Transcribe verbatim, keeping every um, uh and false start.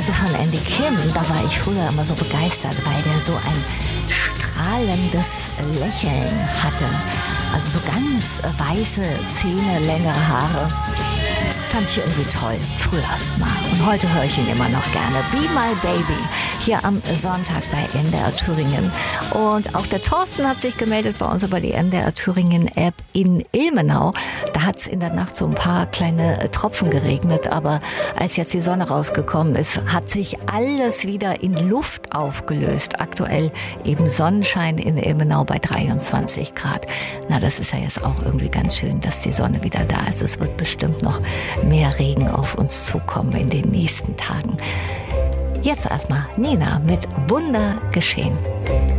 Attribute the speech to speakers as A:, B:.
A: Weise von Andy Kim, da war ich früher immer so begeistert, weil der so ein strahlendes Lächeln hatte. Also so ganz weiße Zähne, längere Haare. Fand ich irgendwie toll, früher mal. Und heute höre ich ihn immer noch gerne. Be My Baby, hier am Sonntag bei N D R Thüringen. Und auch der Thorsten hat sich gemeldet bei uns über die N D R Thüringen App in Ilmenau. Da hat es in der Nacht so ein paar kleine Tropfen geregnet, aber als jetzt die Sonne rausgekommen ist, hat sich alles wieder in Luft aufgelöst. Aktuell eben Sonnenschein in Ilmenau bei dreiundzwanzig Grad. Na, das ist ja jetzt auch irgendwie ganz schön, dass die Sonne wieder da ist. Es wird bestimmt noch mehr Regen auf uns zukommen in den nächsten Tagen. Jetzt erstmal Nena mit Wunder geschehen.